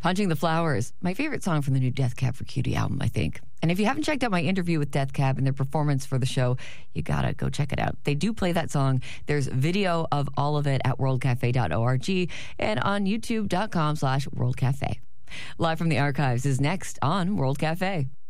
Punching the Flowers, my favorite song from the new Death Cab for Cutie album, I think. And if you haven't checked out my interview with Death Cab and their performance for the show, you gotta go check it out. They do play that song. There's video of all of it at worldcafe.org and on youtube.com/worldcafe. Live from the archives is next on World Cafe.